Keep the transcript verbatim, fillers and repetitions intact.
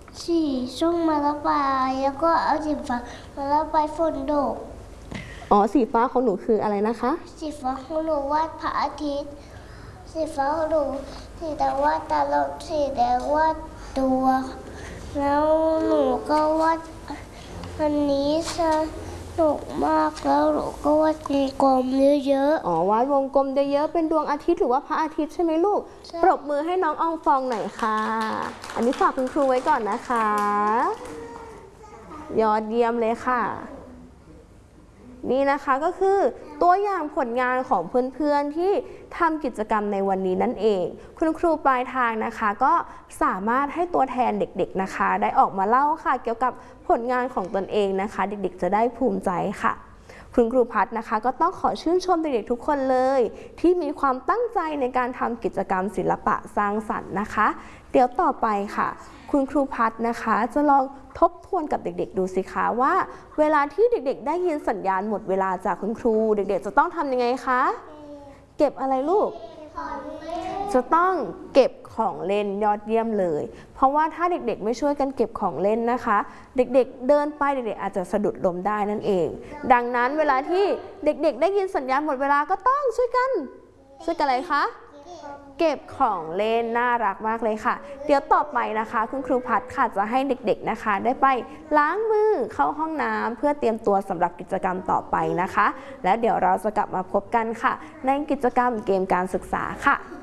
สีส้มมาระบายแล้วก็เอาสีฟ้ามาระบายฝนตกอ๋อสีฟ้าของหนูคืออะไรนะคะสีฟ้าของหนูวาดพระอาทิตย์สีฟ้าของหนูสีแดงวาดตาลมสีแดงวาดตัวแล้วหนูก็วาดอันนี้สนุกมากแล้วหนูก็วาดกลมๆเยอะๆอ๋อวาดวงกลมเยอะๆเป็นดวงอาทิตย์หรือว่าพระอาทิตย์ใช่ไหมลูกปรบมือให้น้องอองฟองหน่อยค่ะอันนี้ฝากคุณครูไว้ก่อนนะคะยอดเยี่ยมเลยค่ะนี่นะคะก็คือตัวอย่างผลงานของเพื่อนๆที่ทำกิจกรรมในวันนี้นั่นเองคุณครูปลายทางนะคะก็สามารถให้ตัวแทนเด็กๆนะคะได้ออกมาเล่าค่ะเกี่ยวกับผลงานของตนเองนะคะเด็กๆจะได้ภูมิใจค่ะคุณครูพัฒนะคะก็ต้องขอชื่นชมเด็กๆทุกคนเลยที่มีความตั้งใจในการทำกิจกรรมศิลปะสร้างสรรค์นะคะเดี๋ยวต่อไปค่ะคุณครูพัฒนะคะจะลองทบทวนกับเด็กๆดูสิคะว่าเวลาที่เด็กๆได้ยินสัญญาณหมดเวลาจากคุณครูเด็กๆจะต้องทำยังไงคะเก็บอะไรลูกจะต้องเก็บของเล่นยอดเยี่ยมเลยเพราะว่าถ้าเด็กๆไม่ช่วยกันเก็บของเล่นนะคะเด็กๆเดินไปเด็กๆอาจจะสะดุดล้มได้นั่นเองดังนั้นเวลาที่เด็กๆได้ยินสัญญาณหมดเวลาก็ต้องช่วยกันช่วยกันอะไรคะเก็บของเล่นน่ารักมากเลยค่ะเดี๋ยวต่อไปนะคะคุณครูพัฒค่ะจะให้เด็กๆนะคะได้ไปล้างมือเข้าห้องน้ำเพื่อเตรียมตัวสำหรับกิจกรรมต่อไปนะคะและเดี๋ยวเราจะกลับมาพบกันค่ะในกิจกรรมเกมการศึกษาค่ะ